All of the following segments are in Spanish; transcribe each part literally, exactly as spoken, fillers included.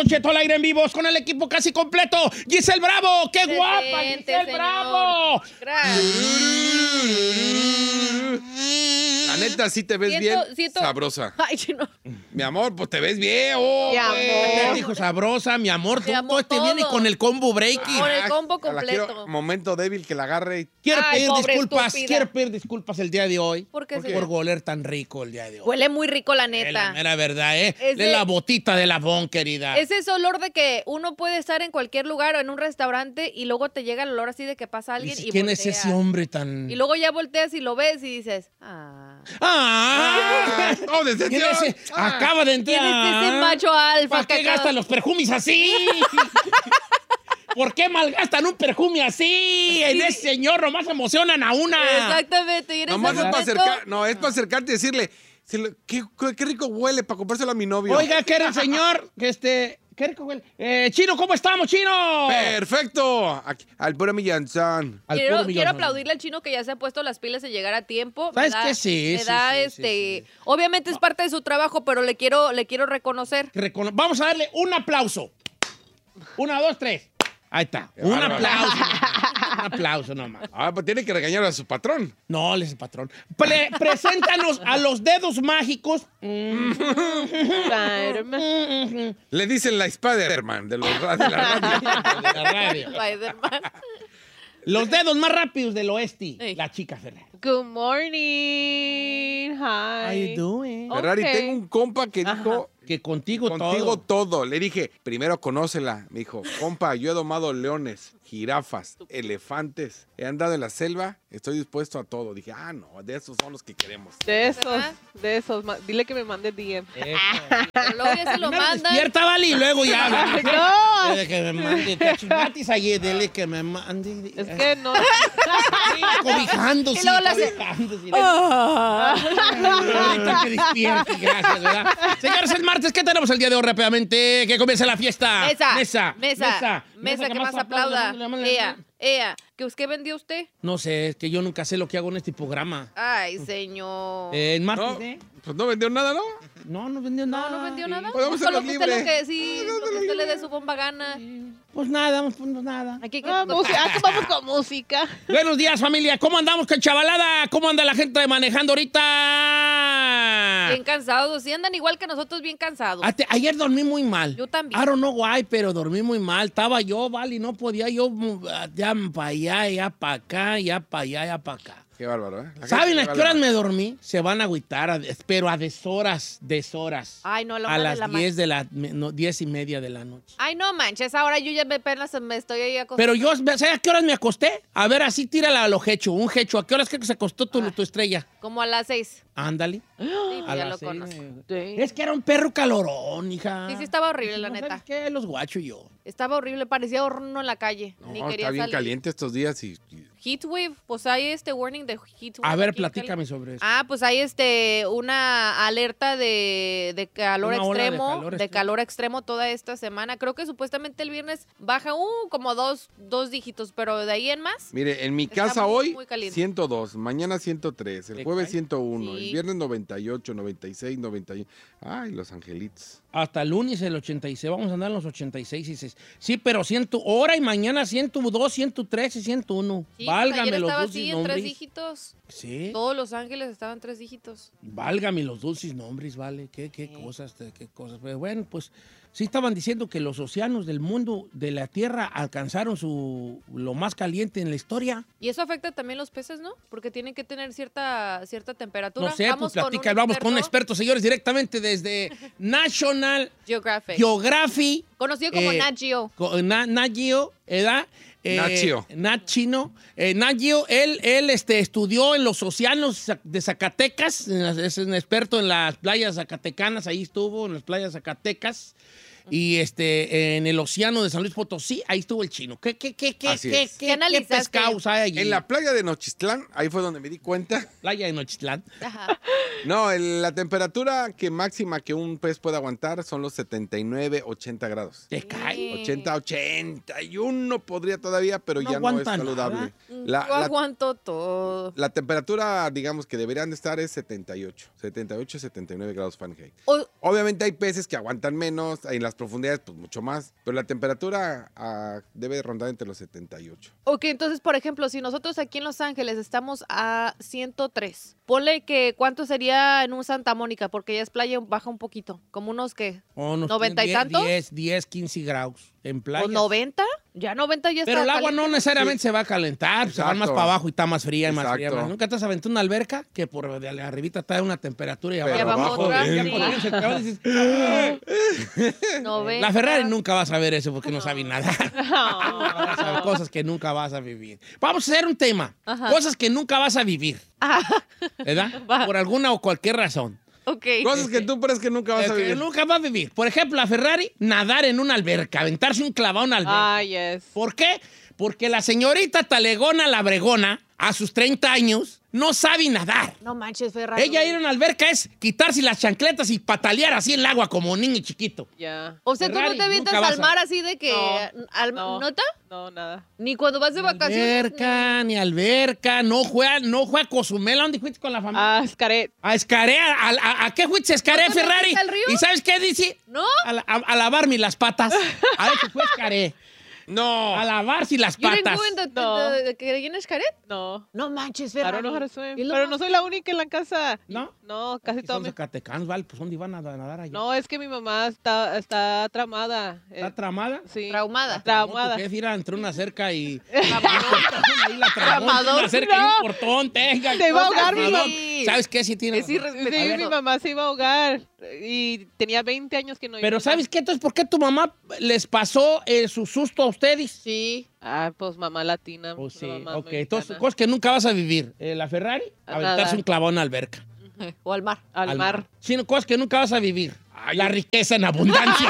Cheto al aire en vivos con el equipo casi completo. Giselle Bravo, qué Presente, guapa, Giselle señor. Bravo. Gracias. La neta, sí te ves Siento- bien siento- sabrosa. Ay, no. Mi amor, pues te ves bien. Oh, Mi güey. amor. Te dijo sabrosa, mi amor. Mi Tú, amor, tú te viene todo. con el combo breaking. Con el combo Ah, la quiero- completo. momento débil que la agarre. y- Quiero Ay, pedir pobre disculpas, estúpida. quiero pedir disculpas el día de hoy. ¿Por qué, Por señor? oler tan rico el día de hoy. Huele muy rico, la Es la neta. mera verdad, ¿eh? Es de de- la botita de la Bon, querida. Es ese olor de que uno puede estar en cualquier lugar o en un restaurante y luego te llega el olor así de que pasa Y alguien si- y, ¿Quién es volteas. ese hombre tan...? Y luego ya volteas y lo ves y dices, ah. ¡Ah! ¡Oh, ¿Quién decepción! es ese? Acaba de entrar. ¿Quién es ese macho alfa ¿Para qué que acaba- gastan los perfumes así? ¿Por qué malgastan un perfume así? En ese señor nomás emocionan a una. Exactamente. Y en ese Nomás es para momento- acercar, no, es para acercarte y decirle, se lo- qué, qué- qué rico huele para comprárselo a mi novio. Oiga, ¿qué era el señor? Que este... ¿Qué rico huele? Eh, Chino, ¿cómo estamos, Chino? Perfecto. Aquí, al puro Millanzán. Al Quiero, puro quiero millón. aplaudirle al chino que ya se ha puesto las pilas en llegar a tiempo. ¿Sabes Me da- qué? Sí, me sí, da sí, este. sí, sí. Obviamente es parte de su trabajo, pero le quiero, le quiero reconocer. Recono- Vamos a darle un aplauso. Una, dos, tres. Ahí está. Un bárbaro. aplauso. Un aplauso nomás. Ah, pues tiene que regañar a su patrón. No, él es el patrón. Pre- preséntanos a los dedos mágicos. Spider-Man. Le dicen la Spider-Man de, los ra- de la radio. De la radio. Spider-Man. Los dedos más rápidos del oeste. Ey. La chica Ferrari. Good morning. Hi. doing? Ferrari, Ok. tengo un compa que dijo, Que contigo, contigo todo. todo. Le dije, primero conócela. Me dijo, compa, yo he domado leones, jirafas, elefantes. He andado en la selva, estoy dispuesto a todo. Dije, ah, no, de esos son los que queremos. De esos, ¿Verdad? de esos. Ma- Dile que me mande D M. Eso. Pero luego ya se lo Primero mandan. despierta, vale, y luego ya. habla. No. Dile que me mande. Te chingatis ayer, dile que me mande. Es que no. Cobijándose. Y luego la hace- cobijándose. Ah. Ahorita que despierte, gracias, ¿verdad? Señores, es martes, ¿qué tenemos el día de hoy rápidamente? Que comience la fiesta. Mesa. Mesa. Mesa. Mesa, que más aplauda. Le mando- le Ea, mando- ea. ¿Qué, ¿Qué vendió usted? No sé, es que yo nunca sé lo que hago en este programa. Ay, señor. Eh, en martes, No, ¿eh? pues no vendió nada, ¿no? No, no vendió nada. No, no vendió nada. Podemos Solo hacerlo que usted lo libre. que sí, lo que usted le dé su bomba gana. Pues nada, pues no nada. Aquí que Ah, música. Ah, que vamos con música. Buenos días, familia. ¿Cómo andamos con chavalada? ¿Cómo anda la gente manejando ahorita? bien cansados. Sí andan igual que nosotros, bien cansados. Ate- Ayer dormí muy mal. Yo también. I don't know why, pero dormí muy mal. Estaba yo, vale, y no podía yo mm, ya para allá, ya para acá, ya para allá, ya para acá. Qué bárbaro, ¿eh? La ¿Saben gente a le qué horas vale me dormí? Se van a agüitar, a- pero a deshoras, deshoras. Ay, no, la a hora de las la ma- diez de la, no, diez y media de la noche. Ay, no manches, ahora yo ya me apenas me estoy ahí acostando. Pero yo, ¿sabes a qué horas me acosté? A ver, así tírala a lo hecho, un hecho. ¿A qué horas crees que se acostó tu, tu estrella? Como a las seis. Ándale. Sí, A pues ya las lo seis, conozco. eh. Es que era un perro calorón, hija. Sí, sí estaba horrible, la No, neta. ¿sabes qué? Los guacho yo. Estaba horrible, parecía horno en la calle. No, Ni quería está bien salir. caliente estos días y... y- Heatwave, pues hay este warning de heatwave. A ver, aquí en Cali. platícame sobre eso. Ah, pues hay este una alerta de, de calor Una ola de extremo, de calor calor, extremo. extremo toda esta semana. Creo que supuestamente el viernes baja uh, como dos, dos dígitos, pero de ahí en más. Mire, en mi Está casa muy, hoy muy caliente. ciento dos, mañana ciento tres, el ¿Te jueves cae? ciento uno, Sí. el viernes noventa y ocho, noventa y seis, noventa y uno. Ay, los angelitos. Hasta el lunes el ochenta y seis, vamos a andar en los ochenta y seis y seis. Sí, pero ciento, hora y mañana ciento dos, ciento tres y ciento uno. Sí, pues Válgame ayer los estaba dulces así en tres nombres. dígitos. Sí, Todos Los Ángeles estaban tres dígitos. válgame los dulces nombres, vale. Qué, qué cosas, qué cosas. Pero bueno, pues sí estaban diciendo que los océanos del mundo, de la Tierra, alcanzaron su lo más caliente en la historia. Y eso afecta también los peces, ¿no? Porque tienen que tener cierta, cierta temperatura. No sé, Vamos pues con platica, un vamos con un experto experto, señores, directamente desde National Geographic. Geography. Conocido como Eh, Nat Geo. Co- Na- Nat Geo, ¿edad? Eh, Nat Geo. Nat Chino. Eh, Nat Geo, él, él este, estudió en los océanos de Zacatecas, en las- es un experto en las playas zacatecanas, ahí estuvo, en las playas zacatecas. Y este, en el océano de San Luis Potosí, ahí estuvo el chino. ¿Qué, qué, qué, qué, Así qué, es. qué, ¿Qué qué analizaste? pescados hay allí? En la playa de Nochistlán, ahí fue donde me di cuenta. playa de Nochitlán. Ajá. No, el- la temperatura que máxima que un pez puede aguantar son los setenta y nueve, ochenta grados. ¿Te cae? Sí. ochenta, ochenta y uno podría todavía, pero No ya no es aguanta saludable. nada. La, Yo la- aguanto todo. la temperatura, digamos, que deberían de estar es setenta y ocho. setenta y ocho, setenta y nueve grados Fahrenheit. O- Obviamente hay peces que aguantan menos, en las profundidades, pues mucho más. Pero la temperatura ah, debe rondar entre los setenta y ocho. Ok, entonces, por ejemplo, si nosotros aquí en Los Ángeles estamos a ciento tres, ponle que cuánto sería en un Santa Mónica, porque ya es playa, baja un poquito, como unos, ¿qué? Oh, unos ¿noventa y diez, tantos? diez, diez, quince grados en playa. ¿O noventa? Ya noventa ya está Pero el agua caliente. no necesariamente se va a calentar, se va más Exacto. para abajo y está más fría y más Exacto. fría. Más. ¿Nunca te has aventado una alberca que por de arribita está una temperatura y Pero abajo, abajo otra? otra, Ya sí. cuando vienes el cabrón dices, "Ah". noventa. La Ferrari nunca vas a ver eso porque no, sabe nada. Vas a ver cosas que nunca vas a vivir. Vamos a hacer un tema. Ajá. Cosas que nunca vas a vivir. ¿Verdad? Va. Por alguna o cualquier razón. Ok. Cosas que tú crees que nunca vas Eh, a que vivir. nunca va a vivir. Por ejemplo, la Ferrari, nadar en una alberca, aventarse un clavado en una alberca. Ah, yes. ¿Por qué? Porque la señorita Talegona la Bregona, a sus treinta años, no sabe nadar. No manches, Ferrari. Ella ir a una alberca es quitarse las chancletas y patalear así en el agua como un niño chiquito. Ya. O sea, ¿tú Ferrari, no te avientas nunca vas al a- mar así de que... No, al, no. ¿Nota? No, nada. Ni cuando vas de vacaciones. Alberca, ni alberca, no juega, no juega Cozumel. ¿A dónde fuiste con la familia? Ah, Scaret. A Escaré, a, a- ¿a qué fuiste a Escaré, ¿No te Ferrari? metiste al río? ¿Y sabes qué dice? ¿No? A, la- a- a lavarme las patas. A ver si fue Escaré. No. A lavarse las ¿You didn't patas. go in the, No. the- the- que en Xcaret? No. No manches, I Ferrari. don't know how to swim. Y luego- Pero no soy la única en la casa. ¿No? No, casi Son todos. mis- zacatecanos, ¿vale? Pues ¿dónde iban a nadar allá? No, es que mi mamá está, está tramada. ¿Está Eh, tramada? sí. Traumada. Traumada. ¿Qué es ir entre una cerca y... Tramador. Ahí la tramó, Tramador. una cerca y No. un portón, tenga. Se iba a ahogar mi Tramador. mamá. ¿Sabes qué? Sí tiene... Es irrespetuoso. Sí, A ver. mi mamá se iba a ahogar y tenía veinte años que no iba. Pero ¿sabes qué? Entonces, ¿por qué tu mamá les pasó eh, su susto a ustedes? Sí. Ah, pues mamá latina. Pues sí, una mamá ok. mexicana. Entonces, cosas que nunca vas a vivir. Eh, la Ferrari, A aventarse nadar. un clavón en la alberca. O al mar. Al, mar. Sí, no, cosas que nunca vas a vivir. Ay, la yo- riqueza en abundancia.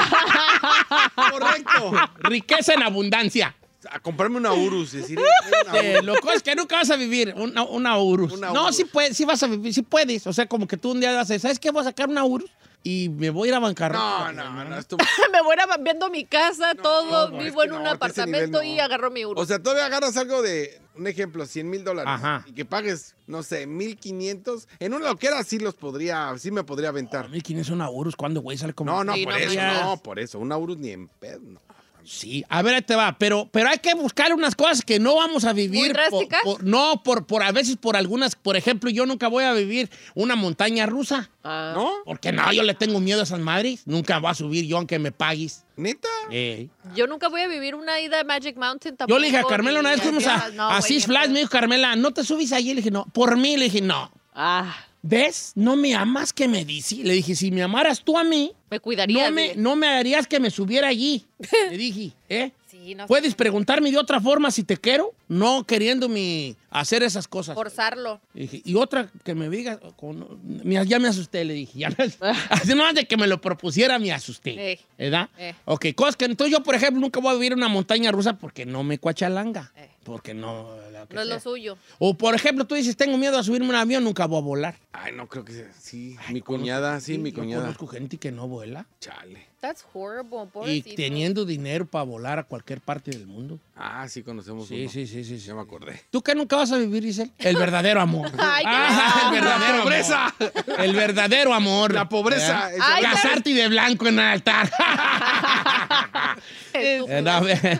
Correcto. Riqueza en abundancia. A comprarme una Urus. Decir, una Eh, Urus. lo cosas que nunca vas a vivir. Una, una Urus. Una no, Urus. sí, puedes, sí vas a vivir, sí puedes. O sea, como que tú un día vas a decir, ¿sabes qué? Voy a sacar una Urus y me voy a ir a bancarrota. No, no, no. Esto... Me voy a viendo mi casa, todo, no, vivo es en que un no, que ese apartamento nivel no. y agarro mi euro. O sea, todavía agarras algo de, un ejemplo, cien mil dólares. Ajá. Y que pagues, no sé, mil quinientos. En una loquera sí los podría, sí me podría aventar. mil quinientos una Urus, ¿cuándo, güey? Sale como... No, no, Sí, por no eso, manches. no, por eso. Una Urus ni en pedo. No. Sí, a ver, ahí te va, pero, pero hay que buscar unas cosas que no vamos a vivir. ¿Muy drásticas? por- por- no, por, por a veces por algunas, por ejemplo, yo nunca voy a vivir una montaña rusa. Ah. ¿No? Porque no, yo le tengo miedo a esas madres. Nunca voy a subir yo aunque me pagues. ¿Neta? Eh. Yo nunca voy a vivir una ida a Magic Mountain tampoco. Yo le dije a Carmela una vez, ni fuimos a, así, no, a güey, Six ni Flags, pedo. me dijo Carmela, ¿no te subes allí? Le dije, no. Por mí, le dije, no. Ah. ¿Ves? No me amas que me dice. Le dije, si me amaras tú a mí, Me cuidaría. no me, dile. no me harías que me subiera allí. Le dije, ¿eh? Sí, no sé. Puedes preguntarme de otra forma si te quiero, no queriéndome hacer esas cosas. Forzarlo. Y, dije, y otra que me diga, con- mira, ya me asusté, le dije. Ya me, así nomás de que me lo propusiera, me asusté. Eh. ¿Verdad? Eh. Ok, cosas que entonces yo, por ejemplo, nunca voy a vivir en una montaña rusa porque no me cuachalanga. Eh. Porque no. lo que No es sea. lo suyo. O, por ejemplo, tú dices, tengo miedo a subirme a un avión, nunca voy a volar. Ay, no creo que sea. Sí, Ay, mi conozco cuñada, sí, gente, mi yo cuñada. conozco gente que no vuela. Chale. That's horrible, Y pobrecito. teniendo dinero para volar a cualquier parte del mundo. Ah, sí, conocemos Sí, uno. sí, sí, sí, sí. Ya me acordé. ¿Tú qué nunca vas a vivir, Giselle? El verdadero amor. Ay, qué Ah, el lindo. verdadero ¡La amor. pobreza! El verdadero amor. La pobreza. ¿verdad? esa- Ay, Casarte y de blanco en el altar. Estúpido. Eh, no, ve-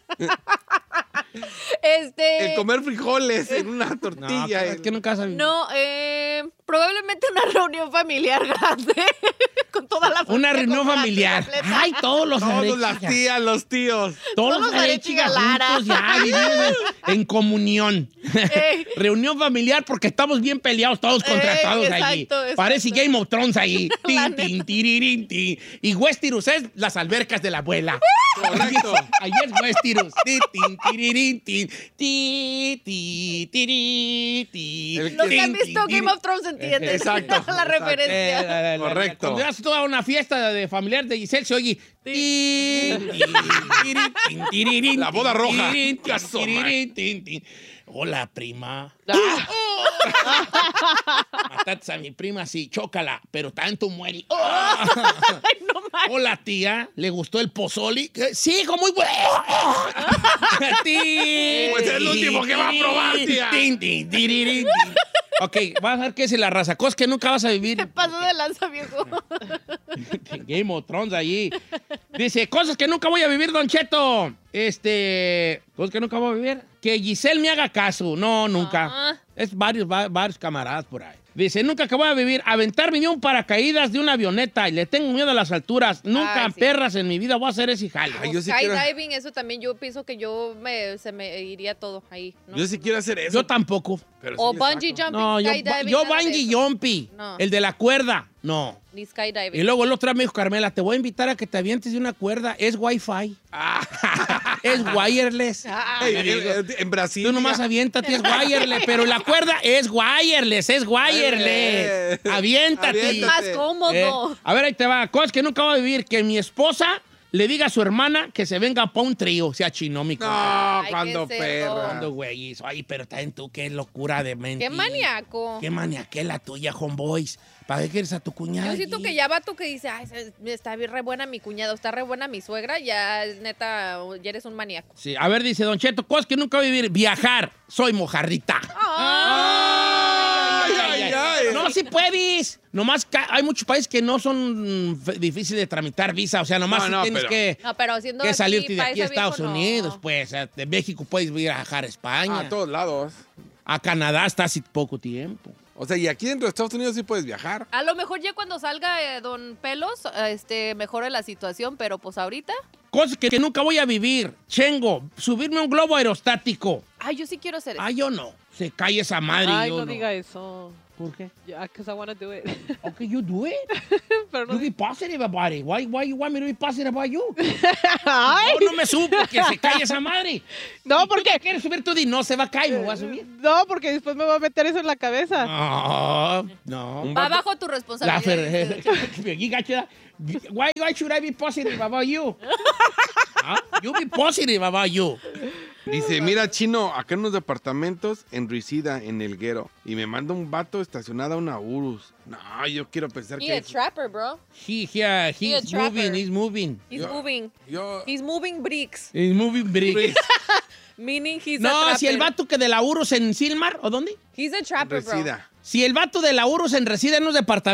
Este. El comer frijoles en una no, tortilla. es el- que nunca vas a vivir. No, eh, probablemente una reunión familiar grande. Con toda la Una familia reunión completa. familiar. Ay, todos los Todos Arechiga. las tías, los tíos. Todos todos los los Arechiga Arechiga Lara. juntos ya vivimos en, en comunión. Ey. Reunión familiar porque estamos bien peleados todos contra Ey, todos exacto, allí. exacto. Parece Game of Thrones ahí. La Tin, tin, tirirín, tin. Y Westeros es las albercas de la abuela. Correcto. Ahí es Westeros. Tin, tin, tirirín, tin. Ti, ti, tiri, ti. El- Los que han Tin, visto tin, Game of Thrones entienden Exacto, la exacto. referencia. Eh, la- la- la- Correcto. Cuando vas tú a una fiesta de familiar de Giselle, se oye. tin, tin, tiri, tin, tirirín, La boda tin, roja. tirirín, tin, Ya soma. tirirín, tin, tin. Hola, prima. Ah. Mataste a mi prima, sí, chócala, pero tanto muere. Ay, no manches. Hola, tía, ¿le gustó el pozoli? Eh, Sí, hijo, muy bueno. Tin, Pues es el último que va a probar, tía. tin, tin, tirirín, tin. Ok, vas a ver qué es la raza. Cosas que nunca vas a vivir. Te pasó de lanza, viejo. Game of Thrones allí. Dice, cosas que nunca voy a vivir, Don Cheto. Este, cosas que nunca voy a vivir. Que Giselle me haga caso. No, nunca. Ah. Es varios, va- varios camaradas por ahí. Dice, nunca que voy a vivir, aventarme de un paracaídas de una avioneta y le tengo miedo a las alturas. Nunca, Ay, sí. perras, en mi vida voy a hacer ese jale. Ay, yo sí Skydiving, eso también yo pienso que yo me, se me iría todo ahí. ¿no? Yo sí quiero hacer eso. Yo tampoco. pero O sí le bungee saco. jumping, No, yo, skydiving. yo nada de bungee eso. jumpy. No. El de la cuerda. No. Ni skydiving. Y luego el otro día me dijo, Carmela, te voy a invitar a que te avientes de una cuerda. Es Wi-Fi. Es wireless. Ah, Ey, Me en, digo, en- en Brasil. Tú nomás aviéntate, es wireless. Pero la cuerda es wireless, es wireless. Eh, Aviéntate. es más cómodo. Eh, a ver, ahí te va. Cosas que nunca voy a vivir. Que mi esposa le diga a su hermana que se venga pa' un trío. Se achinó mi compa. No, Ay, cuando qué cerdo. perra. Cuando, güey, hizo. Ay, pero también tú, qué locura de mente. Qué maníaco. Qué maniaquela tuya, homeboys. ¿Para qué quieres a tu cuñada? Yo siento allí? que ya va tú que dice, ay, se- está bien re buena mi cuñado, está re buena mi suegra, ya es neta, ya eres un maníaco. Sí, a ver, dice Don Cheto, cosas que nunca voy a vivir. Viajar. Soy mojarrita. Ay, ay, ay. No, si puedes. Nomás ca- hay muchos países que no son mm, fe- difíciles de tramitar visa. O sea, nomás No, sí no, tienes pero- que, No, pero siendo que aquí, salirte de aquí paisa a Estados viejo, no. Unidos. Pues, o sea, de México puedes viajar a España. A todos lados. A Canadá hasta hace poco tiempo. O sea, y aquí dentro de Estados Unidos sí puedes viajar. A lo mejor ya cuando salga eh, Don Pelos, eh, este, mejore la situación, pero pues ahorita, Cosas que, que nunca voy a vivir. Chengo, subirme a un globo aerostático. ay, yo sí quiero hacer eso. Ah, yo no. Se cae esa madre. Ay, yo no diga eso. ¿Por qué? Yeah, because I want to do it. Okay, you do it. Pero no You be positive about it. Why, why you want me to be positive about you? Ay, No, no me subo porque se cae esa madre. no, ¿Y tú porque te quieres subir tú? Di, no, se va a caer, me voy a subir. no, porque después me va a meter eso en la cabeza. No, no. Va bajo tu La responsabilidad. fer... You got you- Why, why should I be positive about you? Ah, You be positive about you. Dice, mira, Chino, acá en unos departamentos en Ruicida, en Elguero, y me manda un vato estacionado a una Urus. No, yo quiero pensar He que... a es- trapper, bro. He, he, uh, He a he's trapper. moving, he's moving. He's Yo- moving. Yo... He's moving bricks. He's moving bricks. Meaning he's a No, trapper. si el vato que de la Urus en Silmar, ¿o dónde? He's a trapper, bro. Ruicida. Si el vato de la Urus en reside en unos departamentos